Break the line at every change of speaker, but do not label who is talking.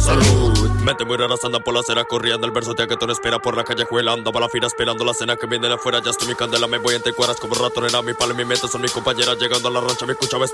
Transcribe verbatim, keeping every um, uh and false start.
Salud. Mente muy raras andan por la acera corriendo. El verso de que tú no espera por la calle juelando. Va la fila esperando la cena que viene de afuera. Ya estoy mi candela, me voy entre cuadras como ratonera. Mi palo y mi mente son mis compañeras. Llegando a la rancha, me escuchaba